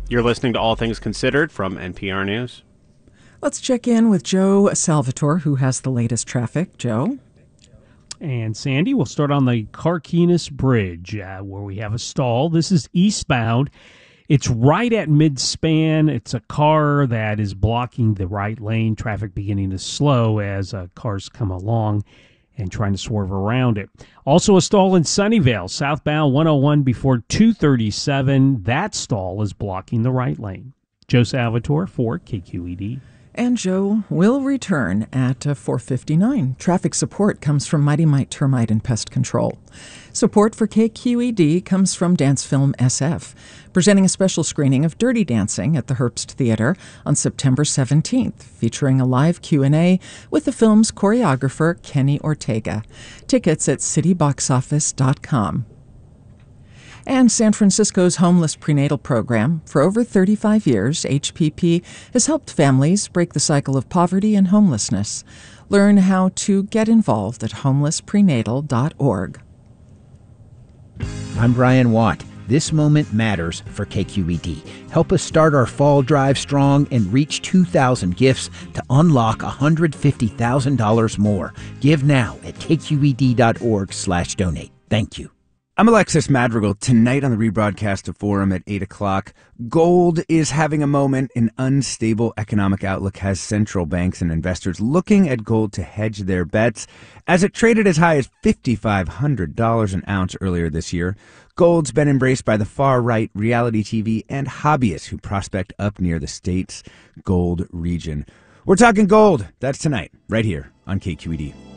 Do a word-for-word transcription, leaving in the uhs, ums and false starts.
You're listening to All Things Considered from N P R News. Let's check in with Joe Salvatore, who has the latest traffic. Joe? And Sandy, we'll start on the Carquinez Bridge, uh, where we have a stall. This is eastbound. It's right at mid-span. It's a car that is blocking the right lane. Traffic beginning to slow as uh, cars come along and trying to swerve around it. Also a stall in Sunnyvale, southbound one oh one before two thirty-seven. That stall is blocking the right lane. Joe Salvatore for K Q E D. And Joe will return at uh, four fifty-nine. Traffic support comes from Mighty Mite Termite and Pest Control. Support for K Q E D comes from Dance Film S F, presenting a special screening of Dirty Dancing at the Herbst Theater on September seventeenth, featuring a live Q and A with the film's choreographer, Kenny Ortega. Tickets at city box office dot com. And San Francisco's homeless prenatal program. For over thirty-five years, H P P has helped families break the cycle of poverty and homelessness. Learn how to get involved at homeless prenatal dot org. I'm Brian Watt. This moment matters for K Q E D. Help us start our fall drive strong and reach two thousand gifts to unlock one hundred fifty thousand dollars more. Give now at k q e d dot org slash donate. Thank you. I'm Alexis Madrigal. Tonight on the rebroadcast of Forum at eight o'clock, gold is having a moment. An unstable economic outlook has central banks and investors looking at gold to hedge their bets. As it traded as high as five thousand five hundred dollars an ounce earlier this year, gold's been embraced by the far-right reality T V and hobbyists who prospect up near the state's gold region. We're talking gold. That's tonight, right here on K Q E D.